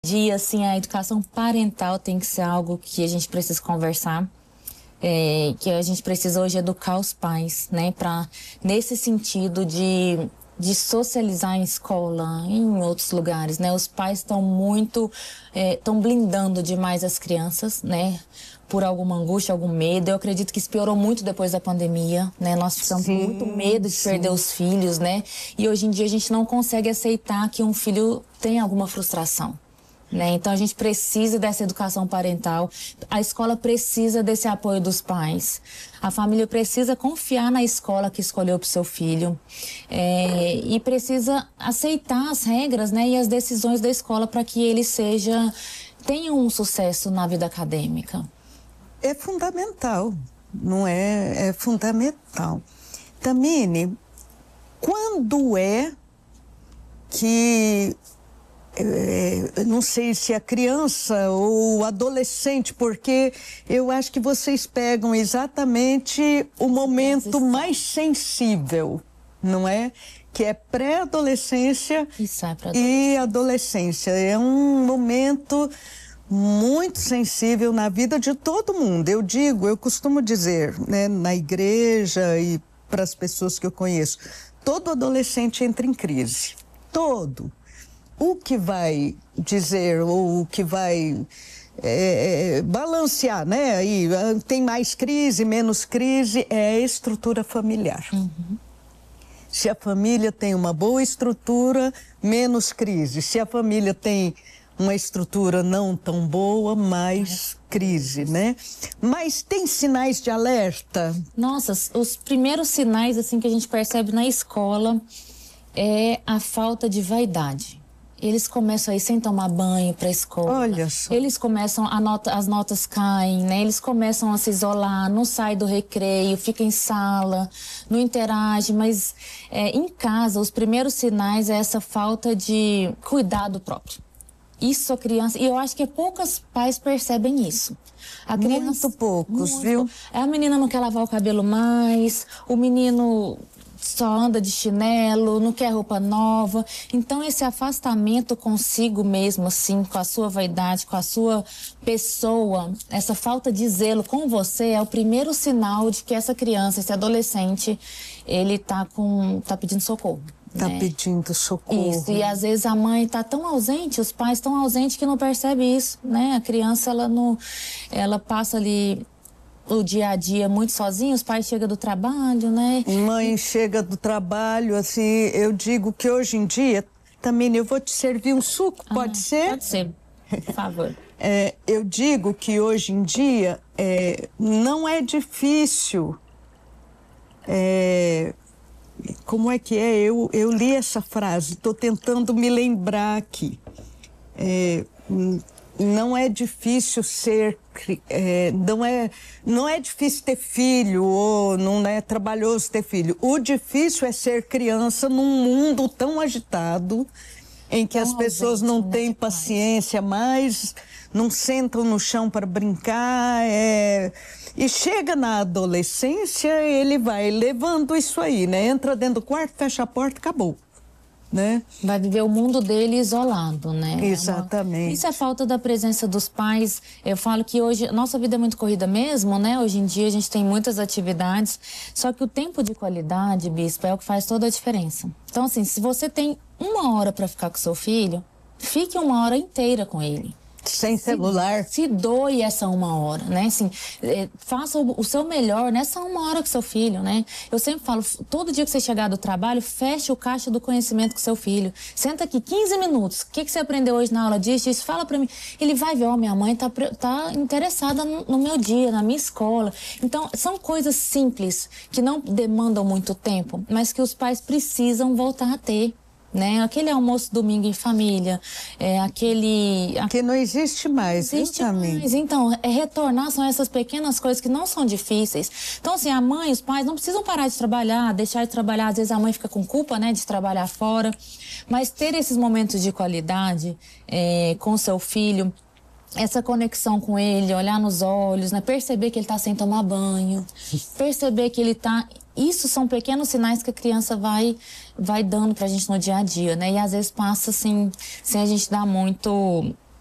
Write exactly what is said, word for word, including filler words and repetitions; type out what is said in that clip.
Dia, assim, a educação parental tem que ser algo que a gente precisa conversar, é, que a gente precisa hoje educar os pais, né, para nesse sentido de, de socializar em escola, em outros lugares, né, os pais estão muito, estão é, blindando demais as crianças, né, por alguma angústia, algum medo. Eu acredito que isso piorou muito depois da pandemia, né? Nós ficamos com muito medo de sim. perder os filhos, né? E hoje em dia a gente não consegue aceitar que um filho tenha alguma frustração. Né? Então a gente precisa dessa educação parental, a escola precisa desse apoio dos pais, a família precisa confiar na escola que escolheu para o seu filho é, e precisa aceitar as regras, né, e as decisões da escola para que ele seja, tenha um sucesso na vida acadêmica. É fundamental, não é? É fundamental. Tamine, quando é que É, não sei se a criança ou o adolescente, porque eu acho que vocês pegam exatamente o momento mais sensível, não é? Que é pré-adolescência e adolescência. É um momento muito sensível na vida de todo mundo. Eu digo, eu costumo dizer, né, na igreja e para as pessoas que eu conheço, todo adolescente entra em crise, todo. O que vai dizer, ou o que vai é, balancear, né? Aí, tem mais crise, menos crise, é a estrutura familiar. Uhum. Se a família tem uma boa estrutura, menos crise. Se a família tem uma estrutura não tão boa, mais crise, né? Mas tem sinais de alerta? Nossa, os primeiros sinais assim que a gente percebe na escola é a falta de vaidade. Eles começam a ir sem tomar banho para a escola. Olha só. Eles começam, a nota, as notas caem, né? Eles começam a se isolar, não sai do recreio, fica em sala, não interage. Mas é, em casa, os primeiros sinais é essa falta de cuidado próprio. Isso a criança... E eu acho que poucos pais percebem isso. A criança, muito poucos, muito, viu? A menina não quer lavar o cabelo mais, o menino... só anda de chinelo, não quer roupa nova. Então, esse afastamento consigo mesmo, assim, com a sua vaidade, com a sua pessoa, essa falta de zelo com você é o primeiro sinal de que essa criança, esse adolescente, ele tá com, tá pedindo socorro. Tá né? pedindo socorro. Isso, e às vezes a mãe tá tão ausente, os pais tão ausentes que não percebe isso, né? A criança, ela não, ela passa ali... o dia a dia muito sozinho, os pais chegam do trabalho, né? Mãe chega do trabalho, assim, eu digo que hoje em dia, Tamine, eu vou te servir um suco, ah, pode ser? Pode ser, por favor. É, eu digo que hoje em dia é, não é difícil, é, como é que é? Eu, eu li essa frase, estou tentando me lembrar aqui. É, não é difícil ser, é, não, é, não é difícil ter filho, ou não é trabalhoso ter filho. O difícil é ser criança num mundo tão agitado, em que as pessoas não têm paciência mais, não sentam no chão para brincar, é... e chega na adolescência, ele vai levando isso aí, né? Entra dentro do quarto, fecha a porta, acabou. Né? Vai viver o mundo dele isolado, né? Exatamente. É uma... Isso é falta da presença dos pais. Eu falo que hoje, nossa vida é muito corrida mesmo, né? Hoje em dia a gente tem muitas atividades, só que o tempo de qualidade, Bispo, é o que faz toda a diferença. Então, assim, se você tem uma hora para ficar com seu filho, fique uma hora inteira com ele. Sem celular. Se, se doe essa uma hora, né? Assim, é, faça o, o seu melhor nessa uma hora com seu filho, né? Eu sempre falo, todo dia que você chegar do trabalho, feche o caixa do conhecimento com seu filho. Senta aqui quinze minutos. O que, que você aprendeu hoje na aula disso? Isso, fala pra mim. Ele vai ver, ó, oh, minha mãe tá, tá interessada no, no meu dia, na minha escola. Então, são coisas simples, que não demandam muito tempo, mas que os pais precisam voltar a ter. Né? Aquele almoço domingo em família, é aquele... Que não existe mais, existe mais. Então, é retornar, são essas pequenas coisas que não são difíceis. Então, assim, a mãe, os pais não precisam parar de trabalhar, deixar de trabalhar. Às vezes a mãe fica com culpa, né, de trabalhar fora. Mas ter esses momentos de qualidade é, com o seu filho, essa conexão com ele, olhar nos olhos, né? Perceber que ele está sem tomar banho, perceber que ele está... Isso são pequenos sinais que a criança vai, vai dando pra gente no dia a dia, né? E às vezes passa assim, sem a gente dar muito